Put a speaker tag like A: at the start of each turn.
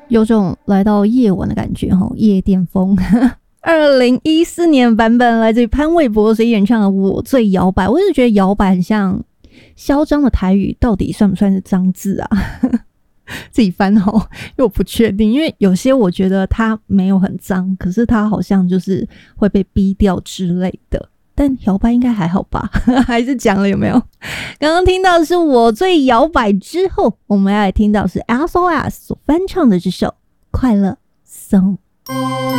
A: 有种来到夜晚的感觉齁，夜店风。2014年版本来自于潘玮柏所演唱的《我最摇摆》，我一直觉得摇摆很像嚣张的台语，到底算不算是脏字啊？自己翻齁，因为我不确定，因为有些我觉得它没有很脏，可是它好像就是会被逼掉之类的。但摇摆应该还好吧？还是讲了有没有？刚刚听到的是我最摇摆之后，我们要来听到是 SOS 所翻唱的这首《快乐颂》。